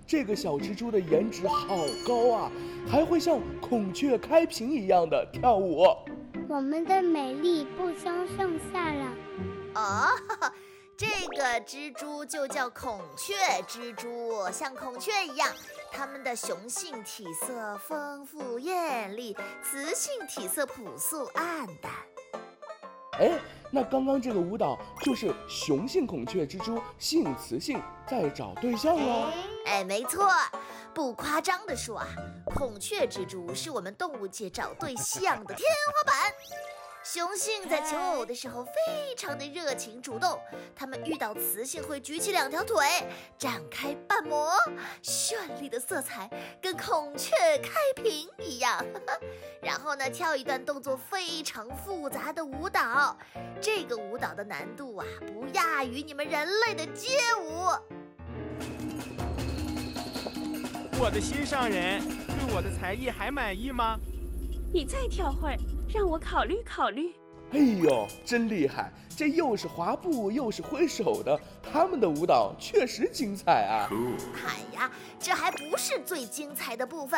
这个小蜘蛛的颜值好高啊，还会像孔雀开屏一样的跳舞。 我们的美丽不相上下了。 哦，这个蜘蛛就叫孔雀蜘蛛，像孔雀一样。它们的雄性体色丰富艳丽，雌性体色朴素暗淡。 哎，那刚刚这个舞蹈就是雄性孔雀蜘蛛性雌性在找对象喽？ 哎，没错，不夸张地说啊，孔雀蜘蛛是我们动物界找对象的天花板。雄性在求偶的时候非常的热情主动，它们遇到雌性会举起2条腿，展开瓣膜，绚丽的色彩跟孔雀开屏一样。然后呢，跳一段动作非常复杂的舞蹈，这个舞蹈的难度啊，不亚于你们人类的街舞。 我的心上人对我的才艺还满意吗？ 你再跳会儿，让我考虑考虑。 哎呦，真厉害！这又是滑步又是挥手的，他们的舞蹈确实精彩啊！ 哎呀，这还不是最精彩的部分。